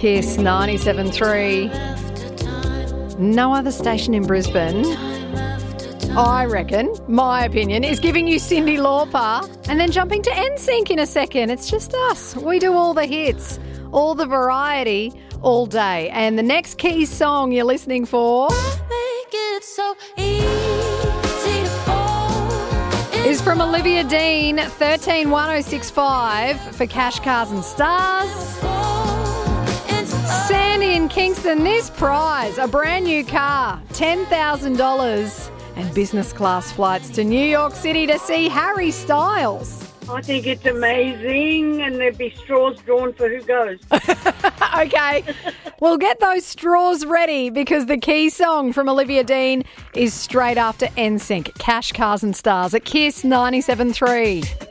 Kiss 97.3. No other station in Brisbane, I reckon, my opinion, is giving you Cyndi Lauper and then jumping to NSYNC in a second. It's just us. We do all the hits, all the variety, all day. And the next key song you're listening for is from Olivia Dean, 131065 for Cash, Cars and Stars. Sandy in Kingston, this prize, a brand new car, $10,000 and business class flights to New York City to see Harry Styles. I think it's amazing, and there'd be straws drawn for who goes. Okay, we'll get those straws ready because the key song from Olivia Dean is straight after NSYNC, Cash, Cars and Stars at Kiss 97.3.